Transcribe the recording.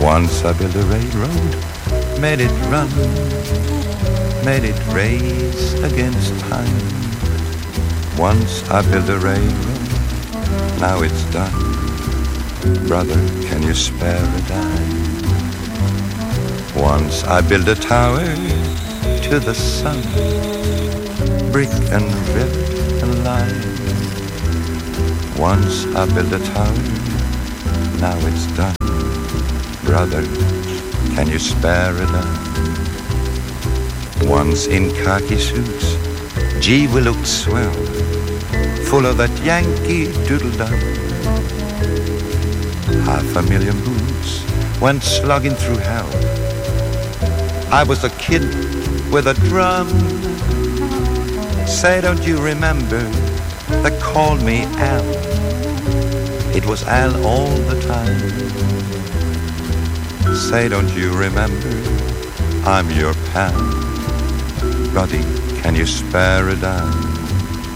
Once I built a railroad, made it run, made it race against time. Once I built a railroad, now it's done. Brother, can you spare a dime? Once I built a tower to the sun, brick and rivet and lime. Once I built a tower, now it's done. Brother, can you spare a dime? Once in khaki suits, gee, we looked swell, full of that Yankee doodle-dum. 500,000 boots went slugging through hell. I was a kid with a drum. Say, don't you remember, they called me Al. It was Al all the time. Say, don't you remember, I'm your pal. Buddy, can you spare a dime?